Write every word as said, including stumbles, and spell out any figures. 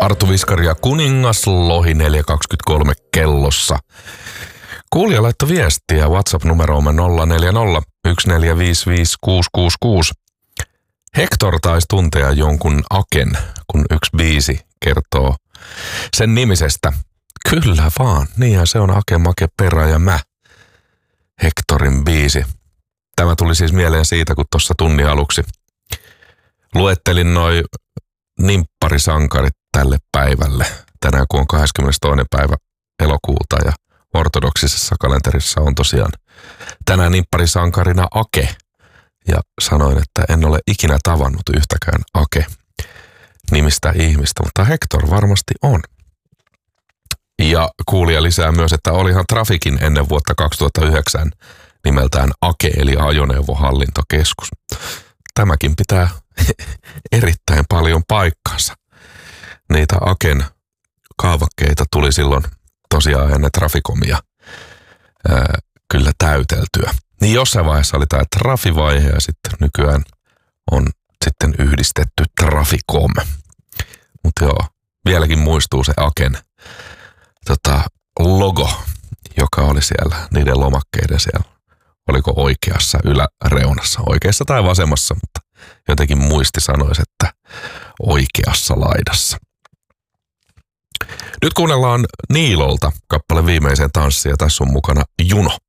Arttu Viskari ja Kuningas Lohi neljä kaksikymmentäkolme kellossa. Kuulija laittoi viestiä WhatsApp-numeroomme nolla neljä nolla yksi neljä viisi viisi kuusi kuusi kuusi. Hector taisi tuntea jonkun Aken, kun yksi biisi kertoo sen nimisestä. Kyllä vaan, niinhän se on Ake, Make, Perä ja Mä. Hectorin biisi. Tämä tuli siis mieleen siitä, kun tuossa tunnin aluksi luettelin noi nimpparisankarit tälle päivälle. Tänään kun on kahdeskymmenestoinen päivä elokuuta ja ortodoksisessa kalenterissa on tosiaan tänään nimpparisankarina Ake. Ja sanoin, että en ole ikinä tavannut yhtäkään Ake-nimistä ihmistä, mutta Hector varmasti on. Ja kuulija lisää myös, että olihan Trafikin ennen vuotta kaksituhattayhdeksän nimeltään Ake eli ajoneuvohallintokeskus. Tämäkin pitää erittäin paljon paikkansa. Niitä Aken kaavakkeita tuli silloin tosiaan ennen Traficomia ää, kyllä täyteltyä. Niin jossain vaiheessa oli tämä Trafivaihe ja sitten nykyään on sitten yhdistetty Traficom. Mutta joo, vieläkin muistuu se Aken tota, logo, joka oli siellä niiden lomakkeiden siellä. Oliko oikeassa yläreunassa, oikeassa tai vasemmassa, mutta jotenkin muisti sanoisi, että oikeassa laidassa. Nyt kuunnellaan Niilolta kappale Viimeiseen tanssia. Tässä on mukana Juno.